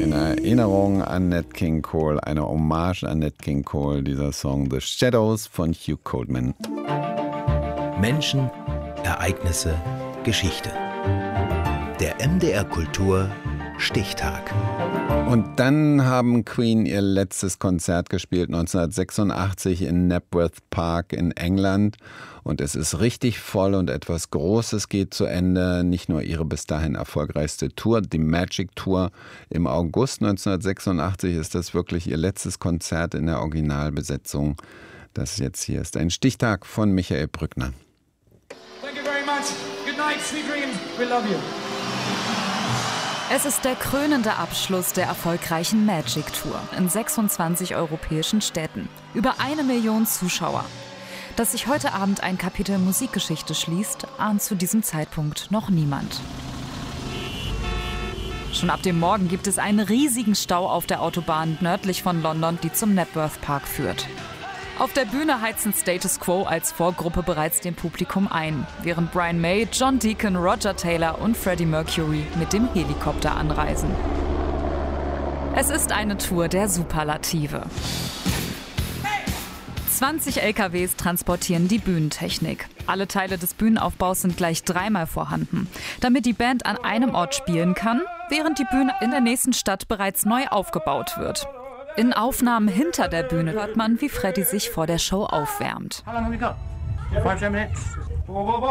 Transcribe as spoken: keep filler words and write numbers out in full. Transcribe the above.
In Erinnerung an Nat King Cole, eine Hommage an Nat King Cole, dieser Song The Shadows von Hugh Coleman. Menschen, Ereignisse, Geschichte. Der M D R Kultur Stichtag. Und dann haben Queen ihr letztes Konzert gespielt, neunzehnhundertsechsundachtzig in Knebworth Park in England. Und es ist richtig voll und etwas Großes geht zu Ende. Nicht nur ihre bis dahin erfolgreichste Tour, die Magic Tour. Im August neunzehnhundertsechsundachtzig ist das wirklich ihr letztes Konzert in der Originalbesetzung. Das jetzt hier ist ein Stichtag von Michael Brückner. Thank you very much. Good night, sweet dreams. We love you. Es ist der krönende Abschluss der erfolgreichen Magic Tour in sechsundzwanzig europäischen Städten. Über eine Million Zuschauer. Dass sich heute Abend ein Kapitel Musikgeschichte schließt, ahnt zu diesem Zeitpunkt noch niemand. Schon ab dem Morgen gibt es einen riesigen Stau auf der Autobahn nördlich von London, die zum Knebworth Park führt. Auf der Bühne heizen Status Quo als Vorgruppe bereits dem Publikum ein, während Brian May, John Deacon, Roger Taylor und Freddie Mercury mit dem Helikopter anreisen. Es ist eine Tour der Superlative. zwanzig L K Ws transportieren die Bühnentechnik. Alle Teile des Bühnenaufbaus sind gleich dreimal vorhanden, damit die Band an einem Ort spielen kann, während die Bühne in der nächsten Stadt bereits neu aufgebaut wird. In Aufnahmen hinter der Bühne hört man, wie Freddie sich vor der Show aufwärmt.